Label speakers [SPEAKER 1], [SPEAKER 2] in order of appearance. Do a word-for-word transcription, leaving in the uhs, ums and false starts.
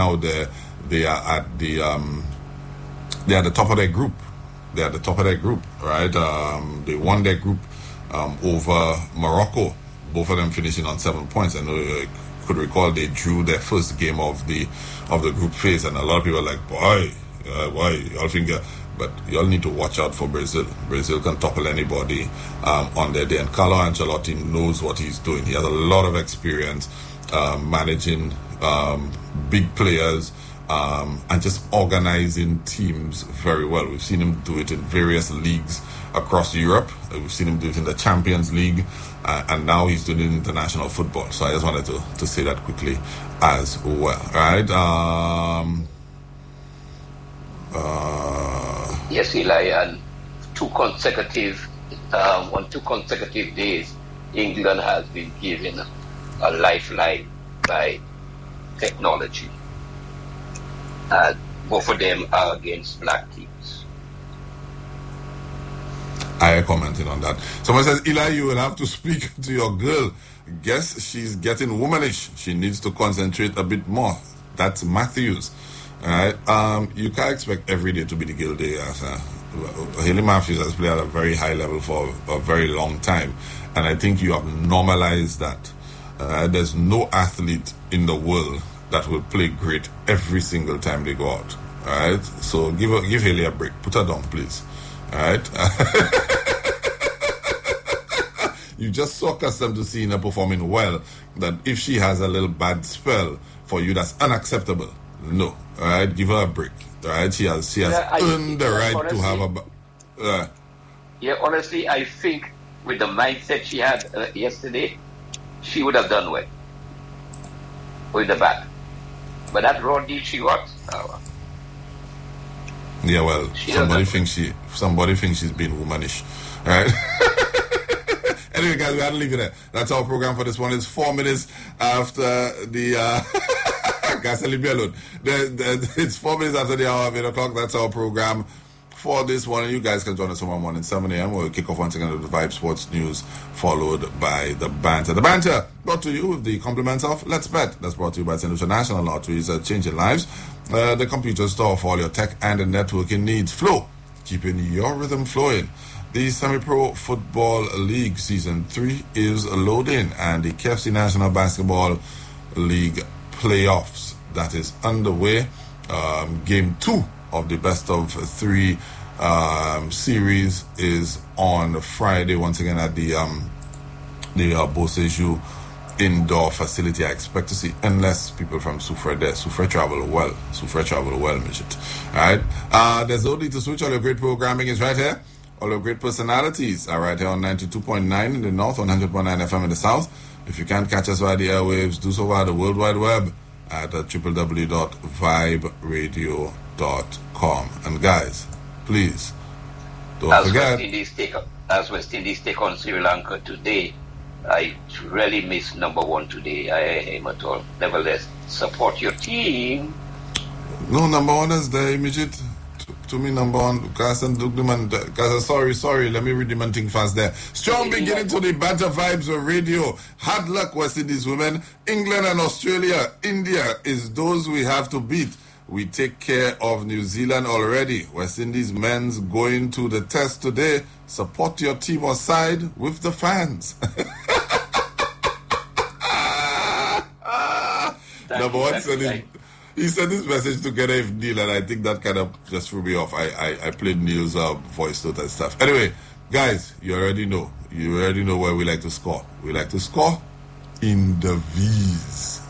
[SPEAKER 1] now they they are at the um, they are at the top of their group. They are at the top of their group, right? Um, they won their group um, over Morocco. Both of them finishing on seven points. I know you could recall they drew their first game of the of the group phase, and a lot of people are like, boy, uh, why y'all think? Uh, but y'all need to watch out for Brazil. Brazil can topple anybody um, on their day, and Carlo Ancelotti knows what he's doing. He has a lot of experience uh, managing um, big players um, and just organizing teams very well. We've seen him do it in various leagues across Europe. We've seen him do it in the Champions League, uh, and now he's doing it in international football. So I just wanted to, to say that quickly as well. All right. Um, uh,
[SPEAKER 2] yes, Eli, and two consecutive, um, on two consecutive days, England has been given a lifeline by technology. Uh, both of them are against black teams.
[SPEAKER 1] I commented on that. Someone says, Eli, you will have to speak to your girl. Guess she's getting womanish. She needs to concentrate a bit more. That's Matthews. All right. Um, you can't expect every day to be the girl day. Uh, Hayley Matthews has played at a very high level for a very long time. And I think you have normalized that. Uh, there's no athlete in the world that will play great every single time they go out. All right. So give her, give Hayley a break. Put her down, please. All right. You just so accustomed to seeing her performing well that if she has a little bad spell for you, that's unacceptable. No. All right. Give her a break. All right. She has she has
[SPEAKER 2] yeah,
[SPEAKER 1] earned the right honestly, to have a. Uh,
[SPEAKER 2] yeah. Honestly, I think with the mindset she had uh, yesterday, she would have done well with the bat. But that raw deal she got. Uh,
[SPEAKER 1] Yeah, well,
[SPEAKER 2] she
[SPEAKER 1] somebody thinks she, somebody thinks she's being womanish, right? Anyway, guys, we had to leave it there. That's our program for this one. It's four minutes after the. Uh, guys, leave me alone. The, the, it's four minutes after the hour of eight o'clock. That's our program for this one. And you guys can join us tomorrow morning, seven a.m. We'll kick off once again with the Vibe Sports News, followed by the banter. The banter brought to you with the compliments of Let's Bet. That's brought to you by Saint Lucia National Lotteries, uh, changing lives. Uh, the computer store for all your tech and networking needs. Flow, keeping your rhythm flowing. The Semi-Pro Football League Season three is loading, and the K F C National Basketball League Playoffs, that is underway. Um, game two of the best of three um, series is on Friday, once again at the um, the uh, Boseju indoor facility. I expect to see endless people from Soufrière there. Soufrière travel well. Soufrière travel well, Midget. All right. Uh, there's no need to switch. All your great programming is right here. All your great personalities are right here on ninety-two point nine in the north, one hundred point nine F M in the south. If you can't catch us via the airwaves, do so via the World Wide Web at uh, w w w dot vibe radio dot com. And guys, please, don't
[SPEAKER 2] as
[SPEAKER 1] forget.
[SPEAKER 2] West Indies take, as West Indies take on Sri Lanka today, I really miss number one today. I am at all. Nevertheless, support your team.
[SPEAKER 1] No, number one is there, Midget. To, to me, number one, Carson Dugman. Carson, sorry, sorry. Let me read the man thing fast there. Strong beginning to the Banter Vibes Radio. Hard luck, West Indies women. England and Australia. India is those we have to beat. We take care of New Zealand already. West Indies men's going to the test today. Support your team or side with the fans. Number one said it. He sent this message together with Neil, and I think that kind of just threw me off. I, I, I played Neil's uh, voice note and stuff. Anyway, guys, you already know. You already know where we like to score. We like to score in the V's.